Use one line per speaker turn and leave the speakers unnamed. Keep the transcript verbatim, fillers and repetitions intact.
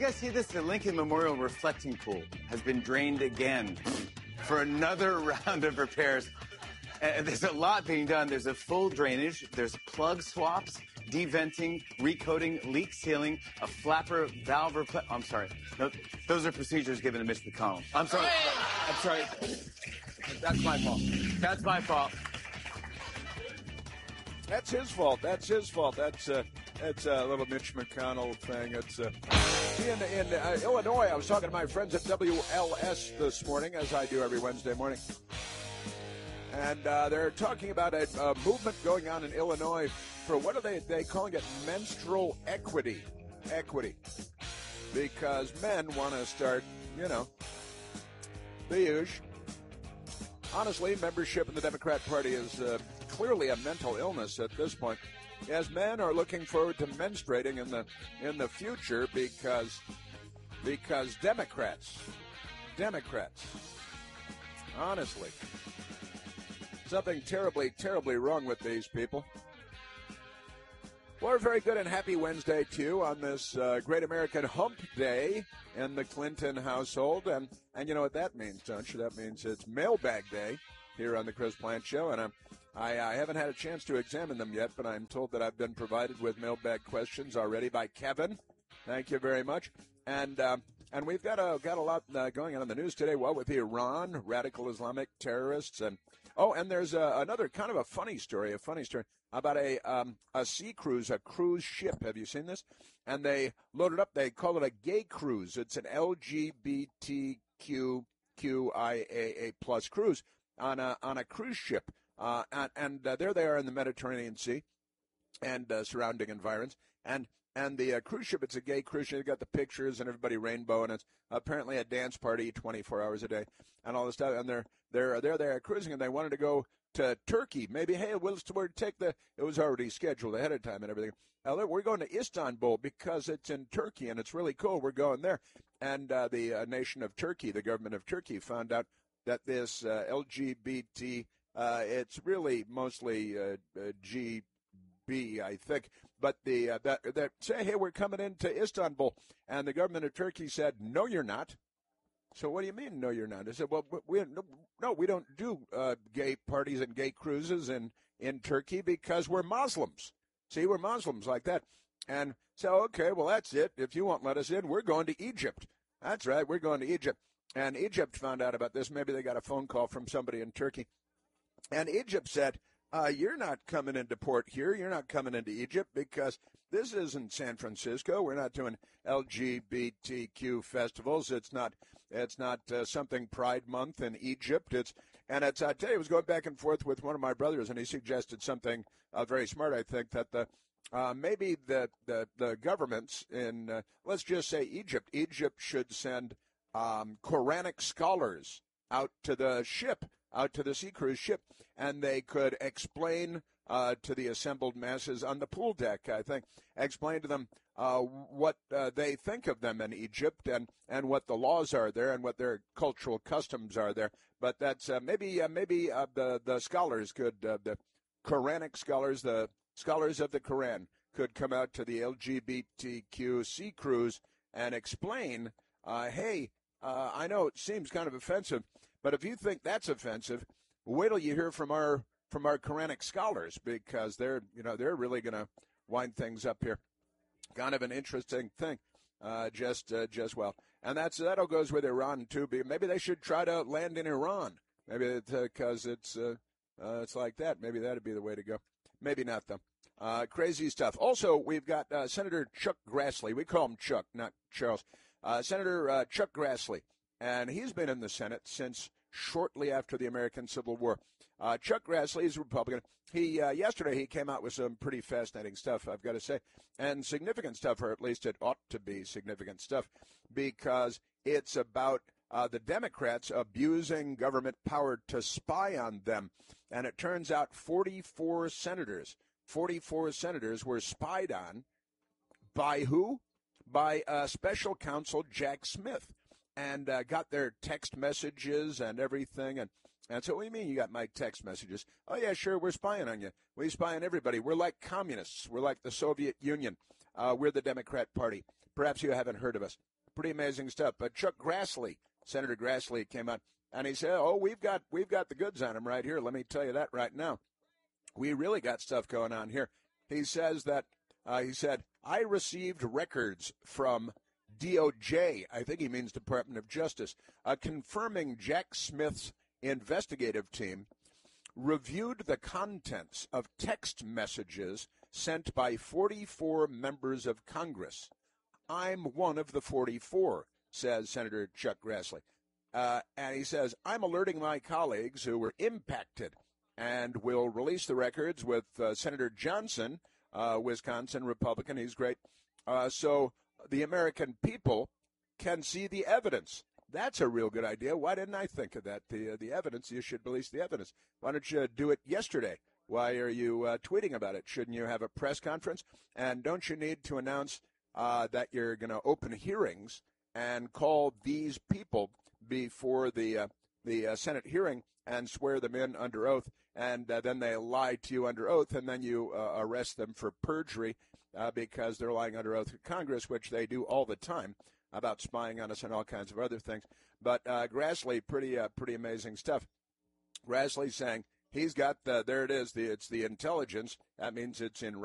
guys see this? The Lincoln Memorial Reflecting Pool has been drained again for another round of repairs. And there's a lot being done. There's a full drainage. There's plug swaps, deventing, recoating, leak sealing, a flapper valve repl- I'm sorry. No, those are procedures given to Mitch McConnell. I'm sorry. I'm sorry. That's my fault. That's my fault.
That's his fault. That's his fault. That's uh, that's a little Mitch McConnell thing. It's uh, see, in, in uh, Illinois, I was talking to my friends at W L S this morning, as I do every Wednesday morning. And uh, they're talking about a, a movement going on in Illinois for, what are they, they calling it, menstrual equity. Equity. Because men want to start, you know, the usual. Honestly, membership in the Democrat Party is uh, clearly a mental illness at this point, as men are looking forward to menstruating in the in the future because because Democrats, Democrats, honestly, something terribly, terribly wrong with these people. Well, a very good and happy Wednesday, too, on this uh, Great American Hump Day in the Clinton household. And, and you know what that means, don't you? That means it's Mailbag Day here on the Chris Plant Show. And I'm, I, I haven't had a chance to examine them yet, but I'm told that I've been provided with mailbag questions already by Kevin. Thank you very much. And um, and we've got a, got a lot uh, going on in the news today. Well, with Iran, radical Islamic terrorists. and Oh, and there's a, another kind of a funny story, a funny story about a um, a sea cruise, a cruise ship. Have you seen this? And they loaded up, they call it a gay cruise. It's an L G B T Q Q I A A plus cruise on a, on a cruise ship. Uh, and and uh, there they are in the Mediterranean Sea and uh, surrounding environs. And And the uh, cruise ship, it's a gay cruise ship. They've got the pictures and everybody rainbow, and it's apparently a dance party twenty-four hours a day and all this stuff. And they're they're they're there cruising, and they wanted to go to Turkey. Maybe, hey, we'll take the. It was already scheduled ahead of time and everything. Now, we're going to Istanbul because it's in Turkey and it's really cool. We're going there. And uh, the uh, nation of Turkey, the government of Turkey, found out that this uh, L G B T, uh, it's really mostly uh, uh, G. B, I think, but the uh, that that say, hey, we're coming into Istanbul, and the government of Turkey said, no, you're not. So what do you mean, no, you're not? I said, well, we no, no we don't do uh, gay parties and gay cruises in in Turkey because we're Muslims. See, we're Muslims like that, and so okay, well, that's it. If you won't let us in, we're going to Egypt. That's right, we're going to Egypt. And Egypt found out about this. Maybe they got a phone call from somebody in Turkey, and Egypt said, Uh, you're not coming into port here. You're not coming into Egypt because this isn't San Francisco. We're not doing L G B T Q festivals. It's not. It's not uh, something Pride Month in Egypt. It's and it's. I tell you, I was going back and forth with one of my brothers, and he suggested something uh, very smart. I think that the uh, maybe the the the governments in uh, let's just say Egypt. Egypt should send um, Quranic scholars out to the ship. out to the sea cruise ship, and they could explain uh, to the assembled masses on the pool deck, I think, explain to them uh, what uh, they think of them in Egypt and, and what the laws are there and what their cultural customs are there. But that's uh, maybe uh, maybe uh, the, the scholars could, uh, the Quranic scholars, the scholars of the Quran, could come out to the L G B T Q sea cruise and explain, uh, hey, uh, I know it seems kind of offensive, but if you think that's offensive, wait till you hear from our from our Quranic scholars, because they're you know they're really going to wind things up here. Kind of an interesting thing, uh, just uh, just well, and that's that all goes with Iran too. Maybe they should try to land in Iran. Maybe because it's uh, uh, it's like that. Maybe that'd be the way to go. Maybe not though. Uh, crazy stuff. Also, we've got uh, Senator Chuck Grassley. We call him Chuck, not Charles. Uh, Senator uh, Chuck Grassley. And he's been in the Senate since shortly after the American Civil War. Uh, Chuck Grassley is a Republican. He uh, yesterday he came out with some pretty fascinating stuff, I've got to say, and significant stuff, or at least it ought to be significant stuff, because it's about uh, the Democrats abusing government power to spy on them. And it turns out forty-four senators, forty-four senators were spied on by who? By uh, special counsel Jack Smith. And uh, got their text messages and everything. And, and so what do you mean you got my text messages? Oh, yeah, sure, we're spying on you. We spy on everybody. We're like communists. We're like the Soviet Union. Uh, we're the Democrat Party. Perhaps you haven't heard of us. Pretty amazing stuff. But Chuck Grassley, Senator Grassley, came out and he said, "Oh, we've got we've got the goods on him right here. Let me tell you that right now. We really got stuff going on here." He says that uh, he said, "I received records from D O J," I think he means Department of Justice, uh, confirming Jack Smith's investigative team reviewed the contents of text messages sent by forty-four members of Congress. I'm one of the forty-four, says Senator Chuck Grassley. Uh, and he says, "I'm alerting my colleagues who were impacted and will release the records with uh, Senator Johnson, uh, Wisconsin Republican. He's great. Uh, so the American people can see the evidence." That's a real good idea. Why didn't I think of that? The uh, the evidence, you should release the evidence. Why don't you do it yesterday? Why are you uh, tweeting about it? Shouldn't you have a press conference? And don't you need to announce uh, that you're going to open hearings and call these people before the uh, the uh, Senate hearing and swear them in under oath, and uh, then they lie to you under oath, and then you uh, arrest them for perjury uh, because they're lying under oath to Congress, which they do all the time, about spying on us and all kinds of other things. But uh, Grassley, pretty uh, pretty amazing stuff. Grassley saying he's got the, there it is, the it's the intelligence. That means it's in